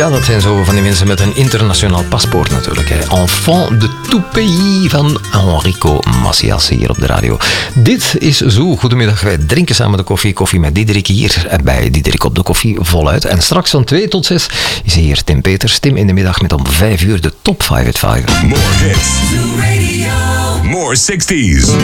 Ja, dat zijn zo van die mensen met een internationaal paspoort natuurlijk. Hè. Enfant de tout pays van Enrico Macias hier op de radio. Dit is Zo. Goedemiddag, wij drinken samen de koffie. Koffie met Diederik hier bij Diederik op de koffie voluit. En straks van 2 tot 6 is hier Tim Peters. Tim in de middag met om 5 uur de top 5 at 5. More hits. More 60s.